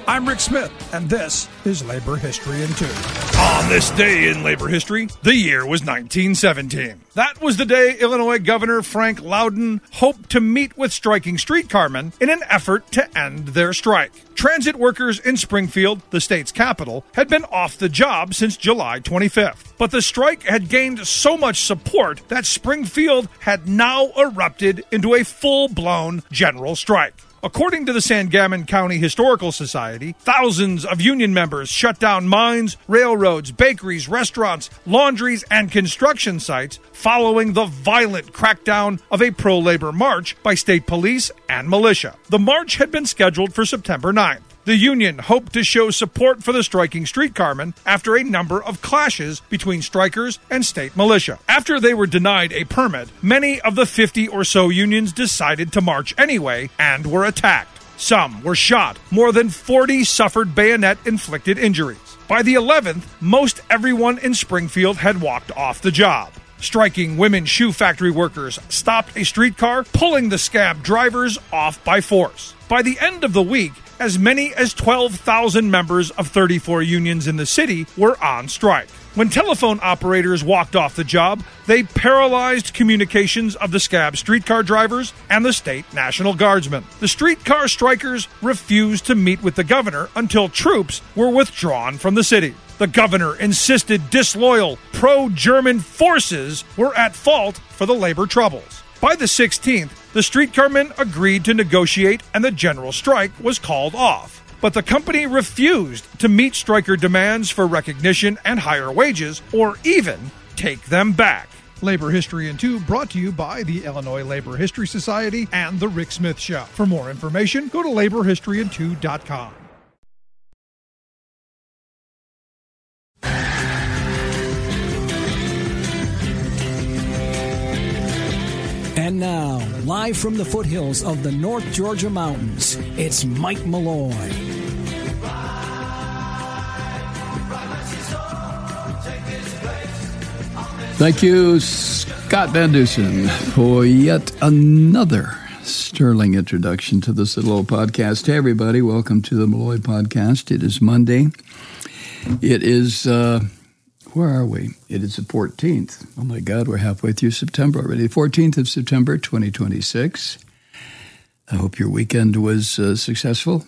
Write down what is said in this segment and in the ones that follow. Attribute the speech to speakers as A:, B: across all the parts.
A: I'm Rick Smith, and this is Labor History in 2. On this day in labor history, the year was 1917. That was the day Illinois Governor Frank Loudon hoped to meet with striking streetcarmen in an effort to end their strike. Transit workers in Springfield, the state's capital, had been off the job since July 25th. But the strike had gained so much support that Springfield had now erupted into a full-blown general strike. According to the Sangamon County Historical Society, thousands of union members shut down mines, railroads, bakeries, restaurants, laundries, and construction sites following the violent crackdown of a pro-labor march by state police and militia. The march had been scheduled for September 9th. The union hoped to show support for the striking streetcarmen after a number of clashes between strikers and state militia. After they were denied a permit, many of the 50 or so unions decided to march anyway and were attacked. Some were shot. More than 40 suffered bayonet-inflicted injuries. By the 11th, most everyone in Springfield had walked off the job. Striking women shoe factory workers stopped a streetcar, pulling the scab drivers off by force. By the end of the week, as many as 12,000 members of 34 unions in the city were on strike. When telephone operators walked off the job, they paralyzed communications of the scab streetcar drivers and the state National Guardsmen. The streetcar strikers refused to meet with the governor until troops were withdrawn from the city. The governor insisted disloyal, pro-German forces were at fault for the labor troubles. By the 16th, the streetcarmen agreed to negotiate and the general strike was called off. But the company refused to meet striker demands for recognition and higher wages, or even take them back. Labor History in 2 brought to you by the Illinois Labor History Society and The Rick Smith Show. For more information, go to laborhistoryin2.com.
B: And now, live from the foothills of the North Georgia mountains, it's Mike Malloy.
C: Thank you, Scott Van Dusen, for yet another sterling introduction to this little old podcast. Hey, everybody, welcome to the Malloy Podcast. It is Monday. It is... where are we? It is the 14th. Oh, my God, we're halfway through September already. The 14th of September, 2026. I hope your weekend was successful.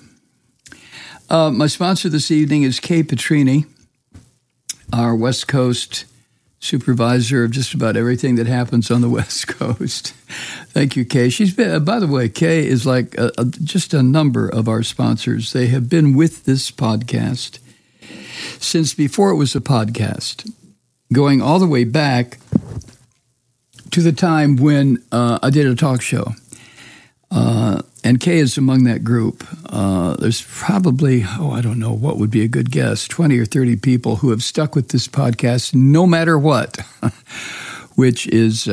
C: My sponsor this evening is Kay Petrini, our West Coast supervisor of just about everything that happens on the West Coast. Thank you, Kay. She's been, by the way, Kay is like just a number of our sponsors. They have been with this podcast since before it was a podcast, going all the way back to the time when I did a talk show. And Kay is among that group. There's probably, I don't know, what would be a good guess, 20 or 30 people who have stuck with this podcast no matter what, which is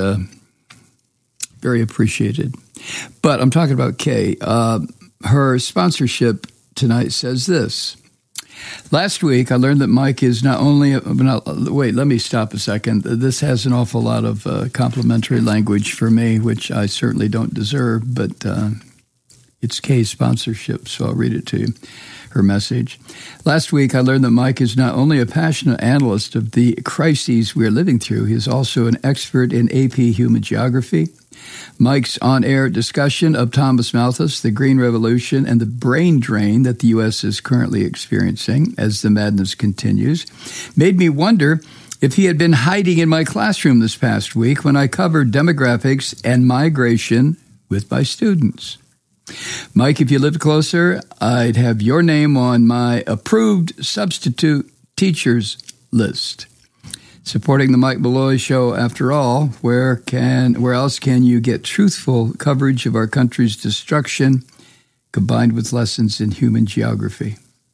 C: very appreciated. But I'm talking about Kay. Her sponsorship tonight says this. Last week, I learned that Mike is not only... wait, let me stop a second. This has an awful lot of complimentary language for me, which I certainly don't deserve, but it's Kay's sponsorship, so I'll read it to you, her message. Last week, I learned that Mike is not only a passionate analyst of the crises we are living through, he is also an expert in AP Human Geography. Mike's on-air discussion of Thomas Malthus, the Green Revolution, and the brain drain that the U.S. is currently experiencing as the madness continues made me wonder if he had been hiding in my classroom this past week when I covered demographics and migration with my students. Mike, if you lived closer, I'd have your name on my approved substitute teachers list. Supporting the Mike Malloy Show, after all, where else can you get truthful coverage of our country's destruction combined with lessons in human geography?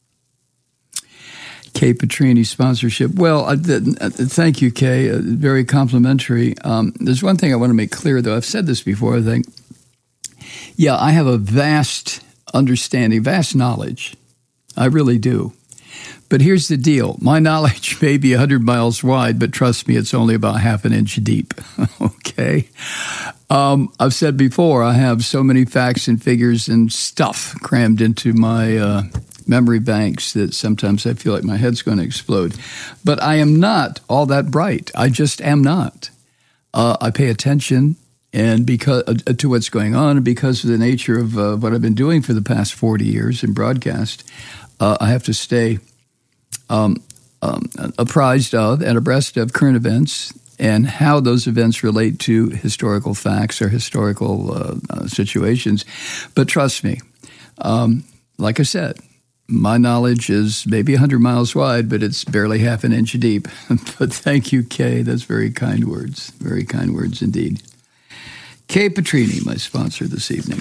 C: Kay Petrini sponsorship. Well, thank you, Kay. Very complimentary. There's one thing I want to make clear, though. I've said this before, I think. Yeah, I have a vast understanding, vast knowledge. I really do. But here's the deal. My knowledge may be 100 miles wide, but trust me, it's only about half an inch deep. Okay? I've said before, I have so many facts and figures and stuff crammed into my memory banks that sometimes I feel like my head's going to explode. But I am not all that bright. I just am not. I pay attention and because to what's going on, and because of the nature of what I've been doing for the past 40 years in broadcast, I have to stay apprised of and abreast of current events and how those events relate to historical facts or historical situations. But trust me, like I said, my knowledge is maybe 100 miles wide, but it's barely half an inch deep. But thank you, Kay. That's very kind words. Very kind words indeed. Kay Petrini, my sponsor this evening.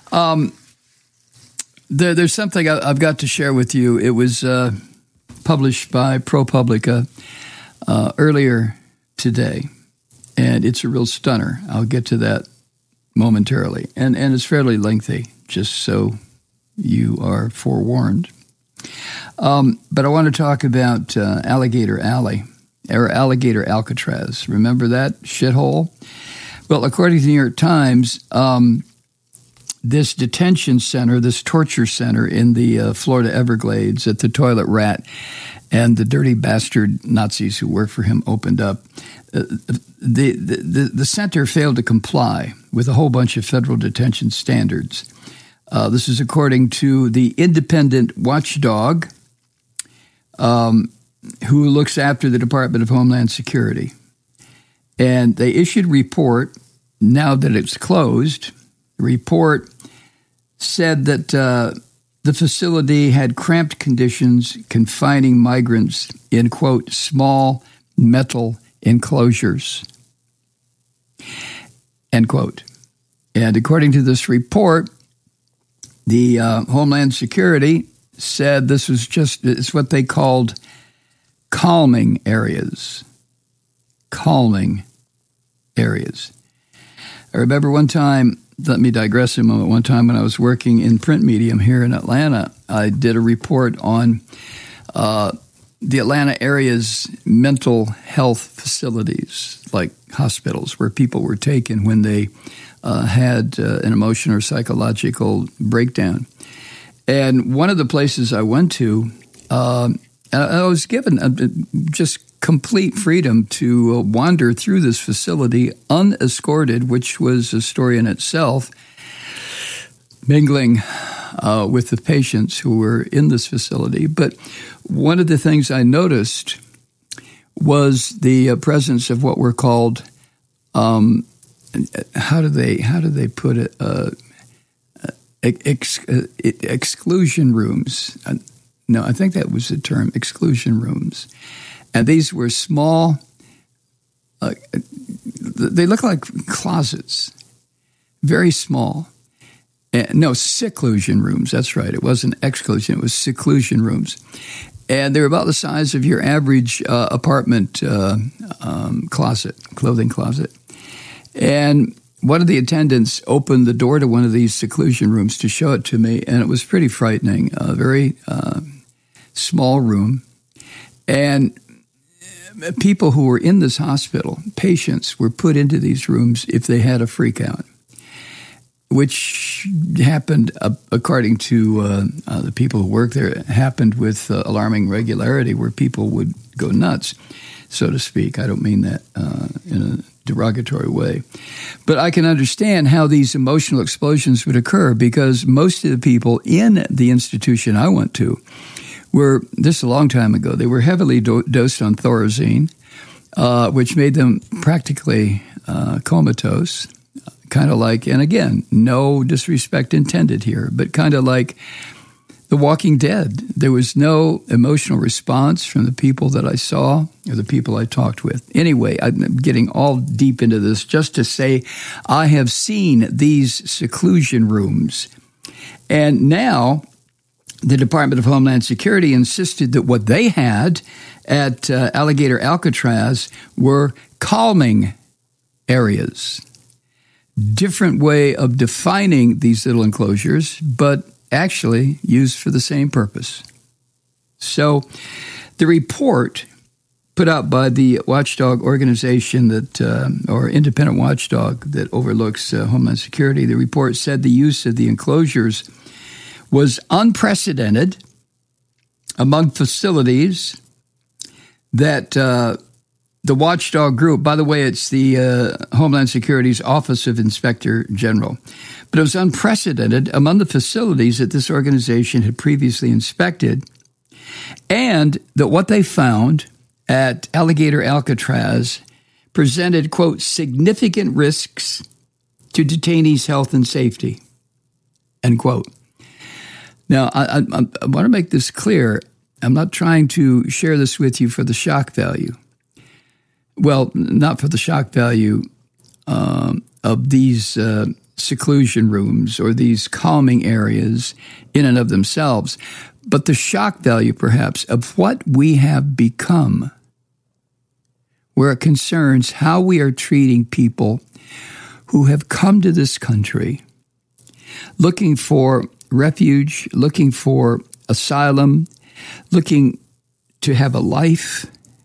C: There's something I've got to share with you. It was published by ProPublica earlier today, and it's a real stunner. I'll get to that momentarily. And it's fairly lengthy, just so you are forewarned. But I want to talk about Alligator Alley, or Alligator Alcatraz. Remember that shithole? Well, according to the New York Times, this detention center, this torture center in the Florida Everglades that the toilet rat and the dirty bastard Nazis who work for him opened up, the center failed to comply with a whole bunch of federal detention standards. This is according to the independent watchdog who looks after the Department of Homeland Security. And they issued a report, now that it's closed. The report said that the facility had cramped conditions confining migrants in, quote, small metal enclosures, end quote. And according to this report, the Homeland Security said this was it's what they called calming areas. Calming areas. I remember one time, let me digress a moment, one time when I was working in print medium here in Atlanta, I did a report on the Atlanta area's mental health facilities, like hospitals, where people were taken when they had an emotional or psychological breakdown. And one of the places I went to, I was given just complete freedom to wander through this facility unescorted, which was a story in itself, mingling with the patients who were in this facility. But one of the things I noticed was the presence of what were called, how do they put it, exclusion rooms. No, I think that was the term, exclusion rooms. And these were small, they look like closets, very small. No, seclusion rooms, that's right. It wasn't exclusion, it was seclusion rooms. And they were about the size of your average apartment closet, clothing closet. And one of the attendants opened the door to one of these seclusion rooms to show it to me, and it was pretty frightening, a very small room. And people who were in this hospital, patients, were put into these rooms if they had a freak out, which happened, according to the people who work there, happened with alarming regularity, where people would go nuts, so to speak. I don't mean that in a derogatory way. But I can understand how these emotional explosions would occur, because most of the people in the institution I went to were, this a long time ago, they were heavily dosed on Thorazine, which made them practically comatose, kind of like, and again, no disrespect intended here, but kind of like The Walking Dead. There was no emotional response from the people that I saw or the people I talked with. Anyway, I'm getting all deep into this just to say I have seen these seclusion rooms. And now the Department of Homeland Security insisted that what they had at Alligator Alcatraz were calming areas. Different way of defining these little enclosures, but actually used for the same purpose. So the report put out by the watchdog organization that, or independent watchdog that overlooks Homeland Security, the report said the use of the enclosures was unprecedented among facilities that the watchdog group, by the way, it's the Homeland Security's Office of Inspector General, but it was unprecedented among the facilities that this organization had previously inspected, and that what they found at Alligator Alcatraz presented, quote, significant risks to detainees' health and safety, end quote. Now, I want to make this clear. I'm not trying to share this with you for the shock value. Well, not for the shock value of these seclusion rooms or these calming areas in and of themselves, but the shock value, perhaps, of what we have become, where it concerns how we are treating people who have come to this country looking for refuge, looking for asylum, looking to have a life.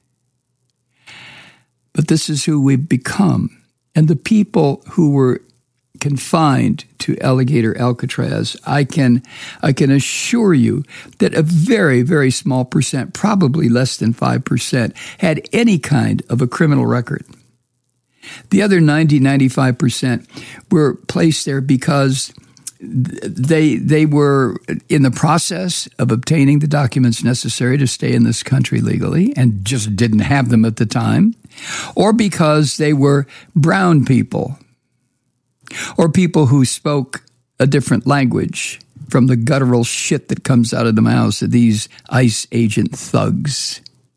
C: But this is who we've become. And the people who were confined to Alligator Alcatraz, I can assure you that a very, very small percent, probably less than 5%, had any kind of a criminal record. The other 95% were placed there because they were in the process of obtaining the documents necessary to stay in this country legally and just didn't have them at the time, or because they were brown people or people who spoke a different language from the guttural shit that comes out of the mouths of these ICE agent thugs.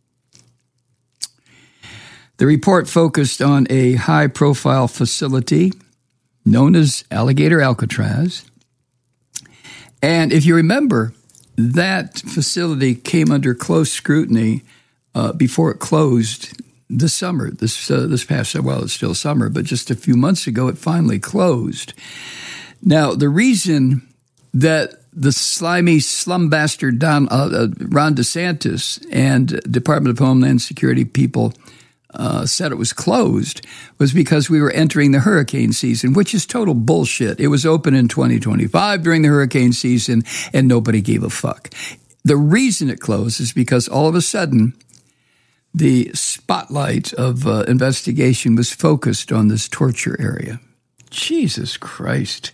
C: The report focused on a high-profile facility known as Alligator Alcatraz. And if you remember, that facility came under close scrutiny before it closed this summer. This past, well, it's still summer, but just a few months ago, it finally closed. Now, the reason that the slimy slum bastard Ron DeSantis and Department of Homeland Security people said it was closed was because we were entering the hurricane season, which is total bullshit. It was open in 2025 during the hurricane season, and nobody gave a fuck. The reason it closed is because all of a sudden, the spotlight of investigation was focused on this torture area. Jesus Christ.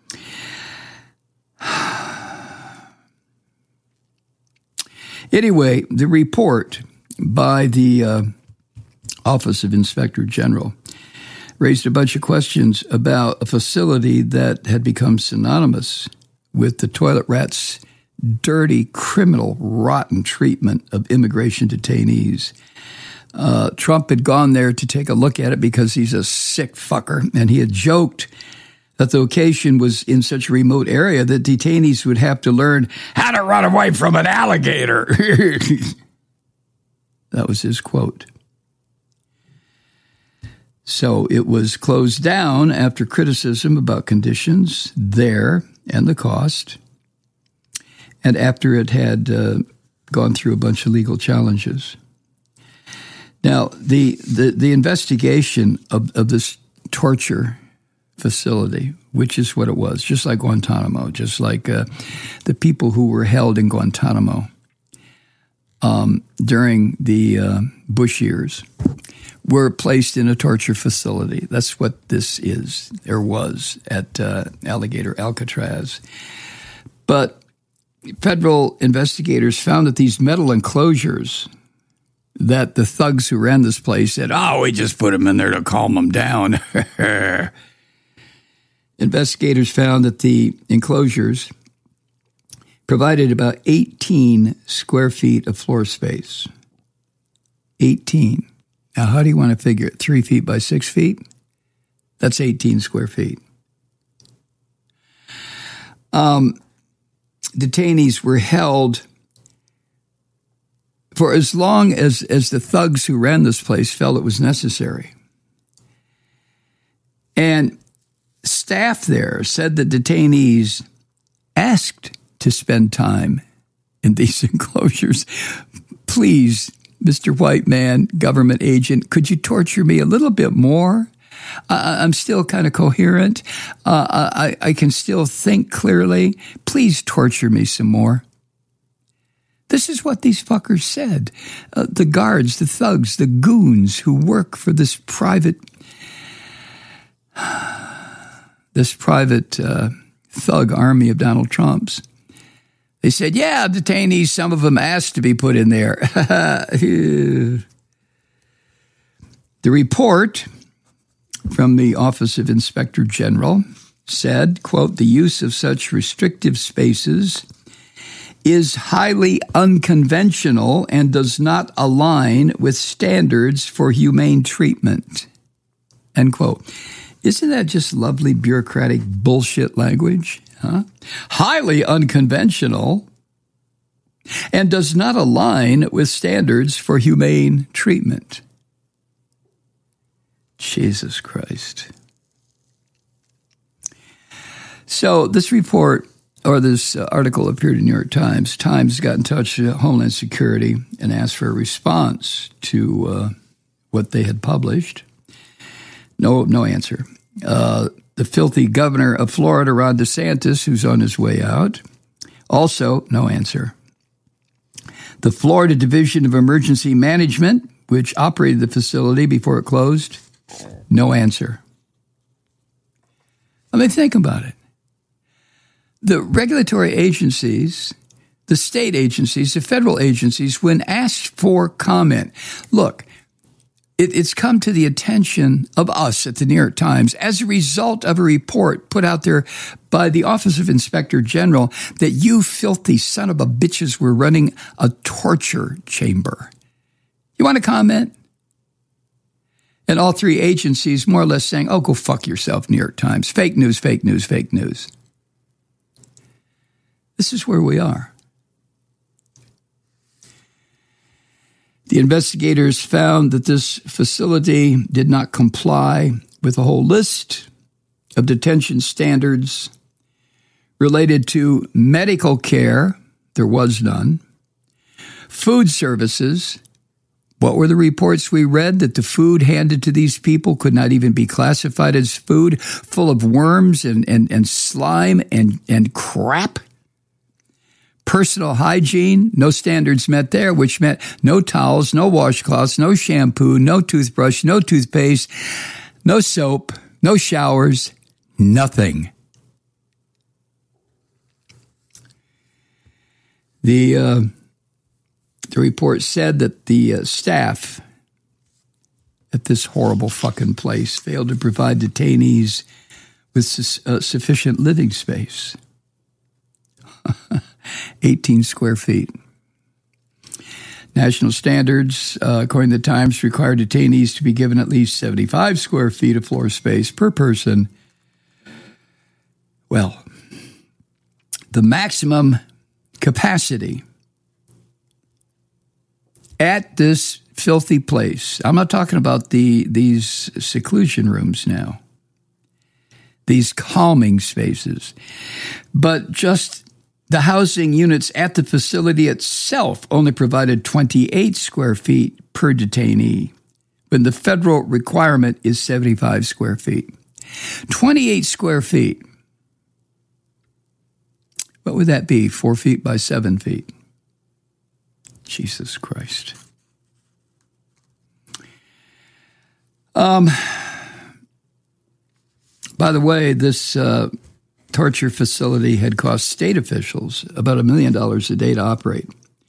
C: Anyway, the report by the Office of Inspector General raised a bunch of questions about a facility that had become synonymous with the toilet rat's dirty, criminal, rotten treatment of immigration detainees. Trump had gone there to take a look at it because he's a sick fucker, and he had joked that the location was in such a remote area that detainees would have to learn how to run away from an alligator. That was his quote. So it was closed down after criticism about conditions there and the cost, and after it had gone through a bunch of legal challenges. Now, the investigation of this torture facility, which is what it was, just like Guantanamo, just like the people who were held in Guantanamo during the Bush years, were placed in a torture facility. That's what this is, or was, at Alligator Alcatraz. But federal investigators found that these metal enclosures that the thugs who ran this place said, we just put them in there to calm them down. Investigators found that the enclosures provided about 18 square feet of floor space. 18. Now, how do you want to figure it? 3 feet by 6 feet? That's 18 square feet. Detainees were held for as long as the thugs who ran this place felt it was necessary. And staff there said that detainees asked to spend time in these enclosures. Please, Mr. White Man, government agent, could you torture me a little bit more? I'm still kind of coherent. I can still think clearly. Please torture me some more. This is what these fuckers said. The guards, the thugs, the goons who work for this private thug army of Donald Trump's. They said, yeah, detainees, some of them asked to be put in there. The report from the Office of Inspector General said, quote, the use of such restrictive spaces is highly unconventional and does not align with standards for humane treatment, end quote. Isn't that just lovely bureaucratic bullshit language? Huh? Highly unconventional and does not align with standards for humane treatment. Jesus Christ. So this report, or this article appeared in the New York Times. Times got in touch with Homeland Security and asked for a response to what they had published. No answer. The filthy governor of Florida, Ron DeSantis, who's on his way out, also no answer. The Florida Division of Emergency Management, which operated the facility before it closed, no answer. I mean, think about it. The regulatory agencies, the state agencies, the federal agencies, when asked for comment, look, it's come to the attention of us at the New York Times as a result of a report put out there by the Office of Inspector General that you filthy son of a bitches were running a torture chamber. You want to comment? And all three agencies more or less saying, oh, go fuck yourself, New York Times. Fake news, fake news, fake news. This is where we are. The investigators found that this facility did not comply with a whole list of detention standards related to medical care. There was none. Food services. What were the reports we read? That the food handed to these people could not even be classified as food, full of worms and slime and crap. Personal hygiene, no standards met there, which meant no towels, no washcloths, no shampoo, no toothbrush, no toothpaste, no soap, no showers, nothing. The report said that the staff at this horrible fucking place failed to provide detainees with sufficient living space. 18 square feet. National standards, according to the Times, require detainees to be given at least 75 square feet of floor space per person. Well, the maximum capacity at this filthy place, I'm not talking about these seclusion rooms now, these calming spaces, but just the housing units at the facility itself only provided 28 square feet per detainee, when the federal requirement is 75 square feet. 28 square feet. What would that be? 4 feet by 7 feet. Jesus Christ. By the way, this torture facility had cost state officials about $1 million a day to operate,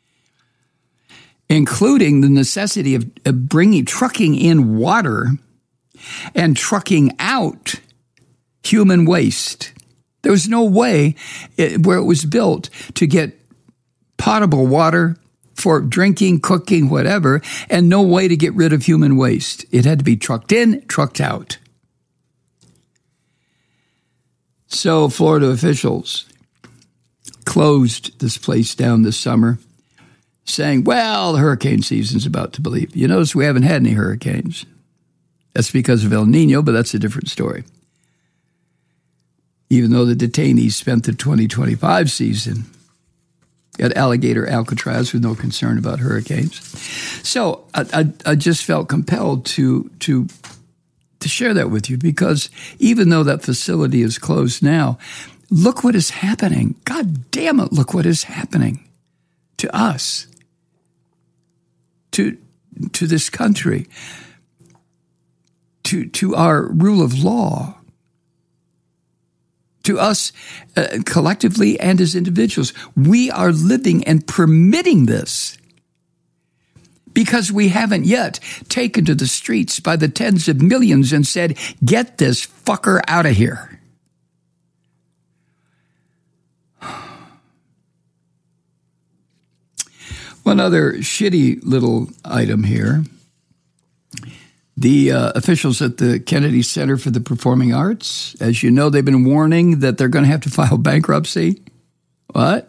C: including the necessity of trucking in water and trucking out human waste. There was no way where it was built to get potable water for drinking, cooking, whatever, and no way to get rid of human waste. It had to be trucked in, trucked out. So Florida officials closed this place down this summer, saying, well, the hurricane season's about to leave. You notice we haven't had any hurricanes. That's because of El Nino, but that's a different story. Even though the detainees spent the 2025 season at Alligator Alcatraz with no concern about hurricanes. So I just felt compelled to share that with you, because even though that facility is closed now, look what is happening. God damn it, look what is happening to to us, to this country, to our rule of law, to us collectively and as individuals. We are living and permitting this because we haven't yet taken to the streets by the tens of millions and said, get this fucker out of here. One other shitty little item here. The officials at the Kennedy Center for the Performing Arts, as you know, they've been warning that they're going to have to file bankruptcy. What?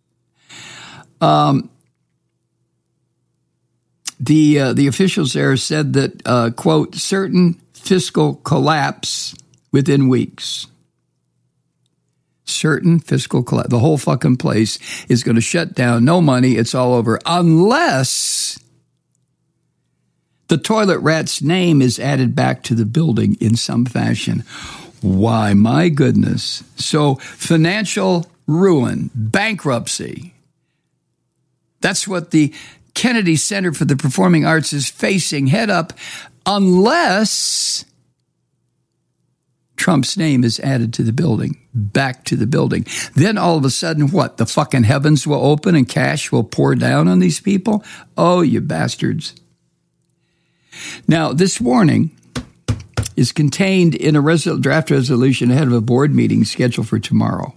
C: The officials there said that, quote, certain fiscal collapse within weeks. Certain fiscal collapse. The whole fucking place is going to shut down. No money. It's all over. Unless the toilet rat's name is added back to the building in some fashion. Why, my goodness. So financial ruin, bankruptcy. That's what the Kennedy Center for the Performing Arts is facing head up, unless Trump's name is added to the building, back to the building. Then all of a sudden, what? The fucking heavens will open and cash will pour down on these people? Oh, you bastards. Now, this warning is contained in a draft resolution ahead of a board meeting scheduled for tomorrow.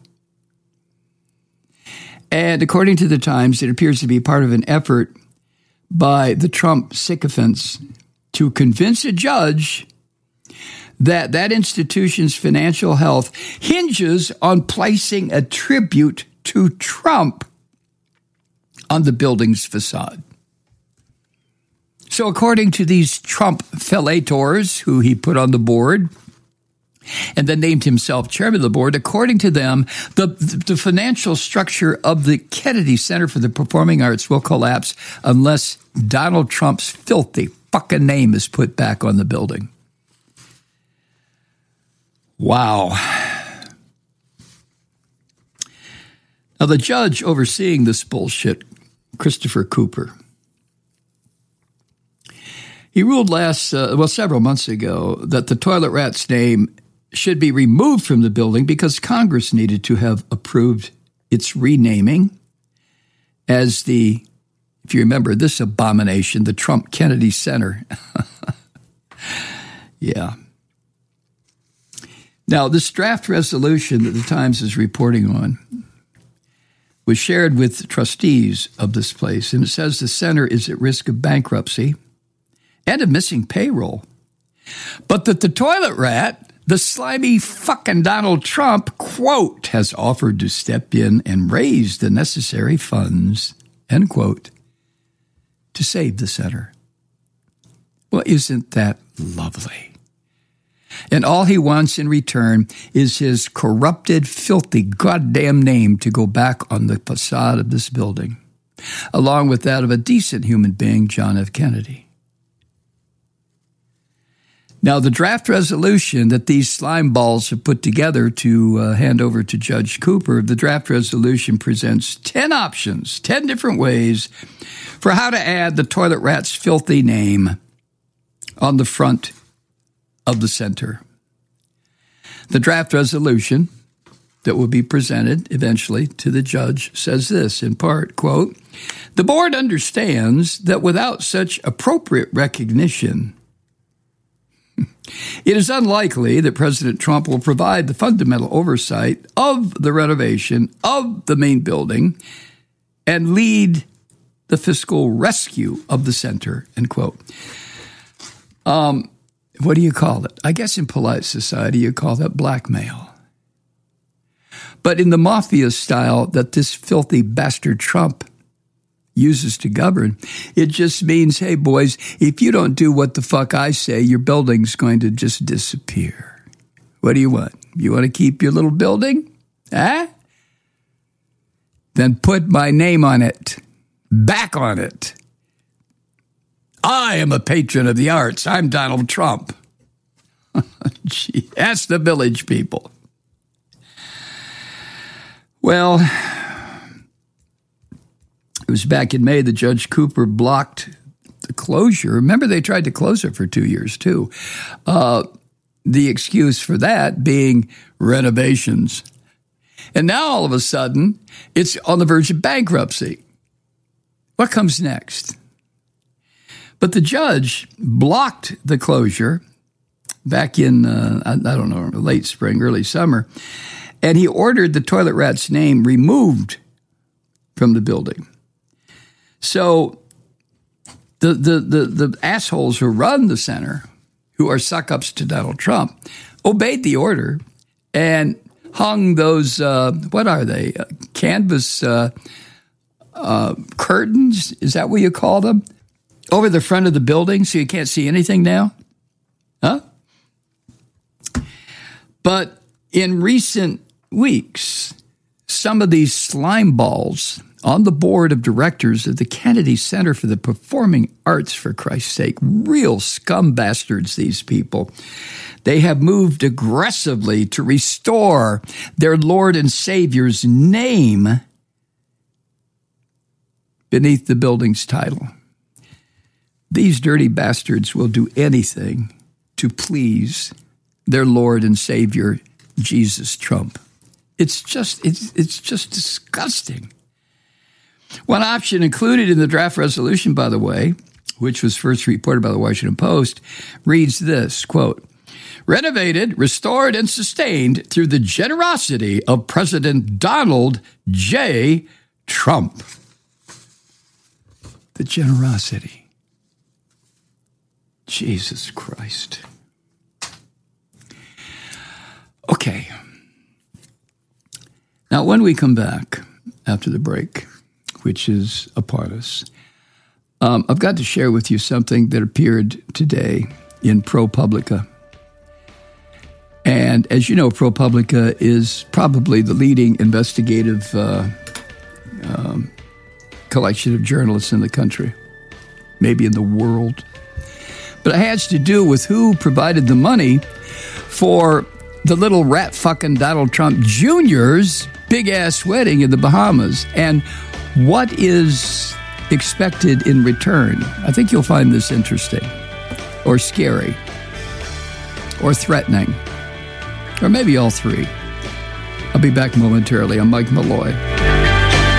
C: And according to the Times, it appears to be part of an effort by the Trump sycophants to convince a judge that that institution's financial health hinges on placing a tribute to Trump on the building's facade. So according to these Trump fellators who he put on the board and then named himself chairman of the board, according to them, the financial structure of the Kennedy Center for the Performing Arts will collapse unless Donald Trump's filthy fucking name is put back on the building. Wow. Now, the judge overseeing this bullshit, Christopher Cooper, he ruled several months ago that the toilet rat's name should be removed from the building because Congress needed to have approved its renaming as the, if you remember this abomination, the Trump Kennedy Center. Yeah. Now, this draft resolution that the Times is reporting on was shared with trustees of this place, and it says the center is at risk of bankruptcy and of missing payroll, but that the toilet rat, the slimy fucking Donald Trump, quote, has offered to step in and raise the necessary funds, end quote, to save the center. Well, isn't that lovely? And all he wants in return is his corrupted, filthy, goddamn name to go back on the facade of this building, along with that of a decent human being, John F. Kennedy. Now, the draft resolution that these slime balls have put together to hand over to Judge Cooper, the draft resolution presents 10 options, 10 different ways for how to add the toilet rat's filthy name on the front of the center. The draft resolution that will be presented eventually to the judge says this, in part, quote, the board understands that without such appropriate recognition, it is unlikely that President Trump will provide the fundamental oversight of the renovation of the main building and lead the fiscal rescue of the center, end quote. What do you call it? I guess in polite society, you call that blackmail. But in the mafia style that this filthy bastard Trump uses to govern, it just means, hey, boys, if you don't do what the fuck I say, your building's going to just disappear. What do you want? You want to keep your little building? Huh? Then put my name on it. Back on it. I am a patron of the arts. I'm Donald Trump. Gee, ask the village people. Well, it was back in May that Judge Cooper blocked the closure. Remember, they tried to close it for 2 years, too. The excuse for that being renovations. And now, all of a sudden, it's on the verge of bankruptcy. What comes next? But the judge blocked the closure back in, I don't know, late spring, early summer, and he ordered the toilet rat's name removed from the building. So the assholes who run the center, who are suck-ups to Donald Trump, obeyed the order and hung those, what are they, canvas curtains? Is that what you call them? Over the front of the building so you can't see anything now? Huh? But in recent weeks, some of these slime balls on the board of directors of the Kennedy Center for the Performing Arts, for Christ's sake, real scum bastards, these people, they have moved aggressively to restore their Lord and Savior's name beneath the building's title. These dirty bastards will do anything to please their Lord and Savior, Jesus Trump. It's just disgusting. One option included in the draft resolution, by the way, which was first reported by the Washington Post, reads this, quote, renovated, restored, and sustained through the generosity of President Donald J. Trump. The generosity. Jesus Christ. Okay. Now, when we come back after the break, which is upon us, I've got to share with you something that appeared today in ProPublica. And as you know, ProPublica is probably the leading investigative collection of journalists in the country, maybe in the world. But it has to do with who provided the money for the little rat-fucking Donald Trump Jr.'s big-ass wedding in the Bahamas, and what is expected in return. I think you'll find this interesting, or scary, or threatening, or maybe all three. I'll be back momentarily. I'm Mike Malloy.